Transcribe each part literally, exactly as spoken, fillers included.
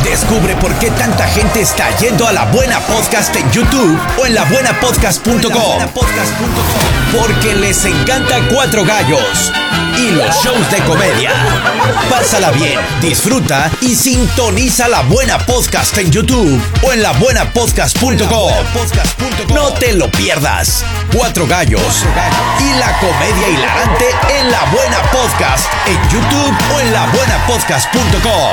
Descubre por qué tanta gente está yendo a La Buena Podcast en YouTube o en la buena podcast punto com. Porque les encanta Cuatro Gallos y los shows de comedia. Pásala bien, disfruta y sintoniza La Buena Podcast en YouTube o en la buena podcast punto com. No te lo pierdas. Cuatro Gallos y la comedia hilarante en La Buena Podcast en YouTube o en la buena podcast punto com.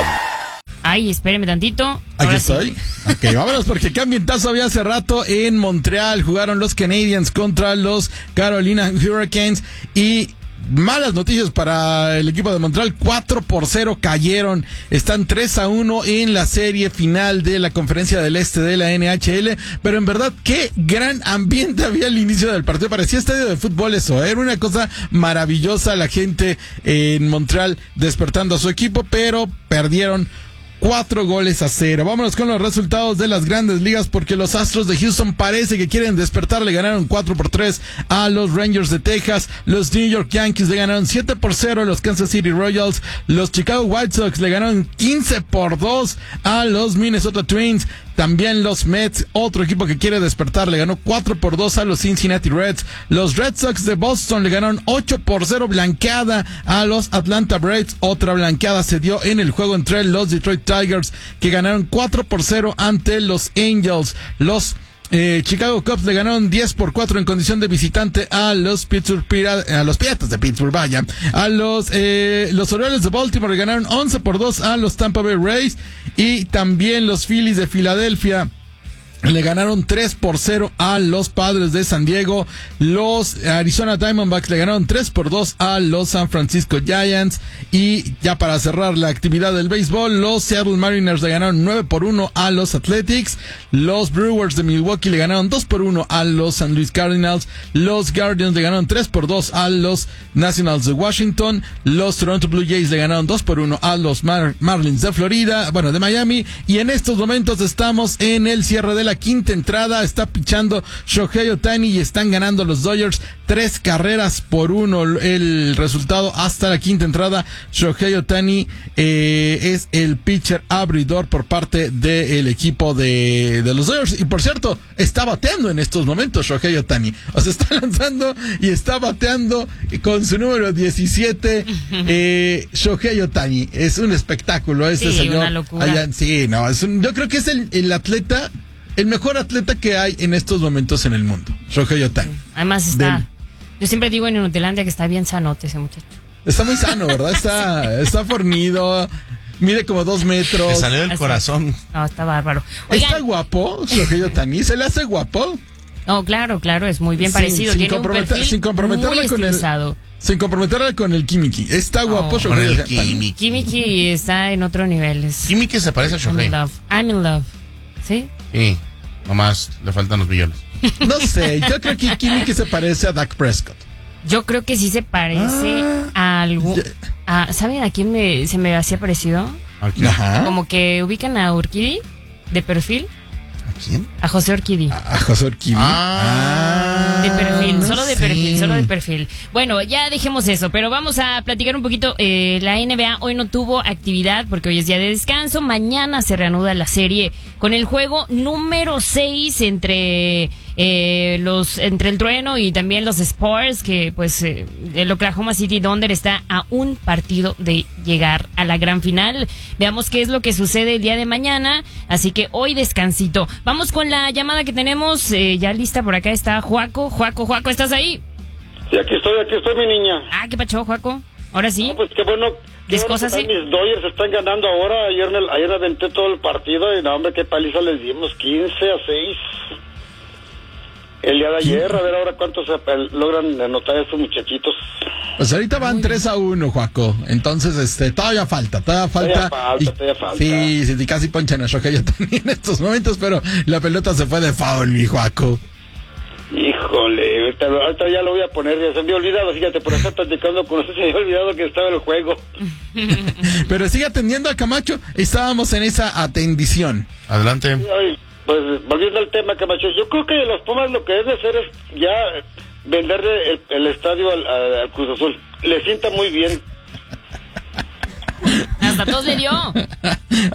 Ay, espéreme tantito. Aquí estoy. Sí. Ok, vámonos porque qué ambientazo había hace rato en Montreal. Jugaron los Canadiens contra los Carolina Hurricanes y malas noticias para el equipo de Montreal. cuatro por cero cayeron. Están tres a uno en la serie final de la Conferencia del Este de la N H L. Pero en verdad, qué gran ambiente había al inicio del partido. Parecía estadio de fútbol eso. Era una cosa maravillosa. La gente en Montreal despertando a su equipo, pero perdieron Cuatro goles a cero. Vámonos con los resultados de las grandes ligas porque los Astros de Houston parece que quieren despertar. Le ganaron cuatro por tres a los Rangers de Texas. Los New York Yankees le ganaron siete por cero a los Kansas City Royals. Los Chicago White Sox le ganaron quince por dos a los Minnesota Twins. También los Mets, otro equipo que quiere despertar, le ganó cuatro por dos a los Cincinnati Reds. Los Red Sox de Boston le ganaron ocho por cero blanqueada a los Atlanta Braves. Otra blanqueada se dio en el juego entre los Detroit Tigers, que ganaron cuatro por cero ante los Angels. Los Eh, Chicago Cubs le ganaron diez por cuatro en condición de visitante a los Pittsburgh Piratas, a los Piratas de Pittsburgh, vaya. A los eh, los Orioles de Baltimore le ganaron once por dos a los Tampa Bay Rays. Y también los Phillies de Filadelfia le ganaron tres por cero a los Padres de San Diego. Los Arizona Diamondbacks le ganaron tres por dos a los San Francisco Giants. Y ya para cerrar la actividad del béisbol, los Seattle Mariners le ganaron nueve por uno a los Athletics. Los Brewers de Milwaukee le ganaron dos por uno a los Saint Louis Cardinals. Los Guardians le ganaron tres por dos a los Nationals de Washington. Los Toronto Blue Jays le ganaron dos por uno a los Mar- Marlins de Florida, bueno, de Miami. Y en estos momentos estamos en el cierre de la quinta entrada. Está pichando Shohei Ohtani y están ganando los Dodgers tres carreras por uno. El resultado hasta la quinta entrada. Shohei Ohtani eh, es el pitcher abridor por parte del equipo de, de los Dodgers. Y por cierto, está bateando en estos momentos Shohei Ohtani. O sea, está lanzando y está bateando con su número diecisiete. eh, Shohei Ohtani. Es un espectáculo ese sí, señor. Una locura. Allá, sí, no, es un, yo creo que es el, el atleta, el mejor atleta que hay en estos momentos en el mundo, Shohei Ohtani. Además está, Del, yo siempre digo en Nutelandia que está bien sanote ese muchacho. está muy sano, ¿verdad? Está, sí. está fornido, mide como dos metros. Le salió del Así. corazón. No, está bárbaro. Oigan, ¿Está guapo Shohei Ohtani? ¿Se le hace guapo? no, claro, claro, es muy bien Sin- parecido. sin Tiene un comprometer- perfil sin comprometerla muy con el- estilizado. Sin comprometerla con el Kimiki. Está guapo Oh. Shohei Con el Ohtani. Kimi. Kimiki está en otro nivel. Es Kimi que se parece a I'm Shohei. in love. I'm in love. ¿Sí? Sí, nomás le faltan los billones. No sé, yo creo que Kimiki se parece a Dak Prescott. Yo creo que sí se parece a algo. A, ¿Saben a quién me, se me hacía parecido? Aquí. Ajá. Como que ubican a Urquidi de perfil. ¿A quién? A José Urquidi. A José Urquidi. Ah. De perfil, solo de sí. perfil, solo de perfil. Bueno, ya dejemos eso, pero vamos a platicar un poquito. Eh, la N B A hoy no tuvo actividad porque hoy es día de descanso. Mañana se reanuda la serie con el juego número seis entre eh, los entre el Trueno y también los Spurs, que pues eh, el Oklahoma City Thunder está a un partido de llegar a la gran final. Veamos qué es lo que sucede el día de mañana. Así que hoy descansito. Vamos con la llamada que tenemos. Eh, ya lista por acá está Juaco. Juaco, Juaco, ¿estás ahí? Sí, aquí estoy, aquí estoy, mi niña. Ah, ¿qué pacho, Juaco? Ahora sí. No, pues qué bueno. Qué bueno Descosas, que sí. Mis Dodgers están ganando ahora. Ayer me, ayer me aventé todo el partido y no, hombre, qué paliza les dimos. quince a seis. El día de ayer, a ver ahora cuántos eh, logran anotar estos muchachitos. Pues ahorita van tres a uno, Juaco. Entonces, este, todavía falta, todavía falta. Todavía falta, y, todavía falta. Sí, sí, y casi ponchan a Shohei Ohtani en estos momentos, pero la pelota se fue de foul, mi Juaco. Híjole, ahorita, ahorita ya lo voy a poner, ya se me había olvidado, fíjate, por estar platicando con usted se me había olvidado que estaba el juego. Pero sigue atendiendo a Camacho, estábamos en esa atendición. Adelante. Ay, pues volviendo al tema, Camacho, yo creo que los Pumas lo que debe hacer es ya venderle el, el estadio al, al, al Cruz Azul. Le sienta muy bien. Hasta todos le dio.